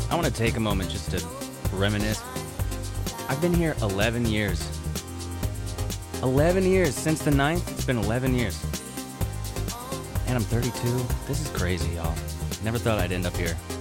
I want to take a moment just to reminisce. I've been here 11 years. 11 years. Since the 9th, it's been 11 years. And I'm 32. This is crazy, y'all. Never thought I'd end up here.